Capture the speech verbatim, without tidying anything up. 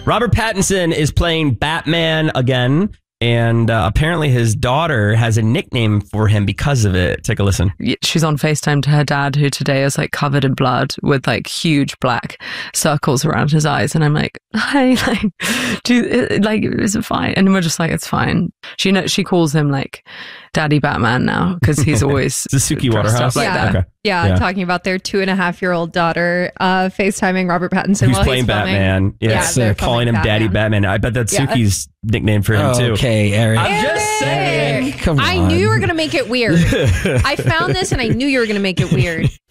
Robert Pattinson is playing Batman again. And uh, apparently his daughter has a nickname for him because of it. Take a listen. She's on FaceTime to her dad, who today is like covered in blood with like huge black circles around his eyes. And I'm like, hi, like, do like, is it fine? And we're just like, it's fine. She knows, she calls him like Daddy Batman now because he's always the Suki Waterhouse. Like yeah. that. Okay. Yeah, yeah, talking about their two and a half year old daughter uh, FaceTiming Robert Pattinson who's while playing he's Batman. Yes, yeah, uh, calling him Batman. Daddy Batman. I bet that's yeah. Suki's nickname for him too. Okay, Eric. I'm just saying. Come on. I knew you were going to make it weird. I found this and I knew you were going to make it weird.